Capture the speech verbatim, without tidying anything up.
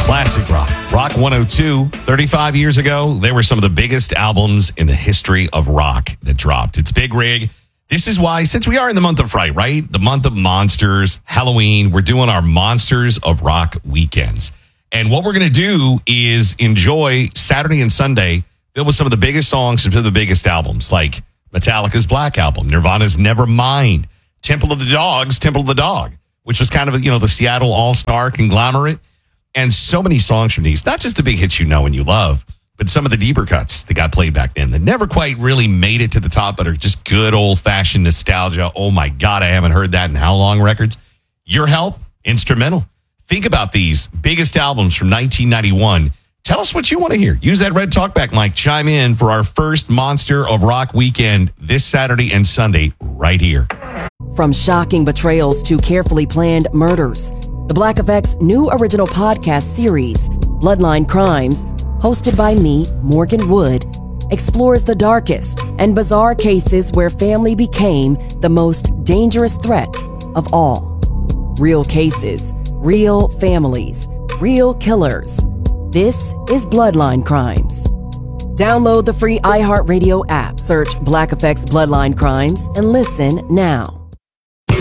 Classic rock. Rock one oh two, thirty-five years ago, they were some of the biggest albums in the history of rock that dropped. It's Big Rig. This is why, since we are in the month of Fright, right? The month of monsters, Halloween, we're doing our Monsters of Rock weekends. And what we're going to do is enjoy Saturday and Sunday filled with some of the biggest songs and some of the biggest albums, like Metallica's Black Album, Nirvana's Nevermind, Temple of the Dogs, Temple of the Dog, which was kind of, you know, the Seattle all-star conglomerate. And so many songs from these, not just the big hits you know and you love, but some of the deeper cuts that got played back then that never quite really made it to the top, but are just good old-fashioned nostalgia. Oh, my God, I haven't heard that in how long records? Your Help, instrumental. Think about these biggest albums from nineteen ninety-one. Tell us what you want to hear. Use that red talkback mic. Chime in for our first Monster of Rock weekend this Saturday and Sunday right here. From shocking betrayals to carefully planned murders, the Black Effect's new original podcast series, Bloodline Crimes, hosted by me, Morgan Wood, explores the darkest and bizarre cases where family became the most dangerous threat of all. Real cases, real families, real killers. This is Bloodline Crimes. Download the free iHeartRadio app, search Black Effect's Bloodline Crimes, and listen now.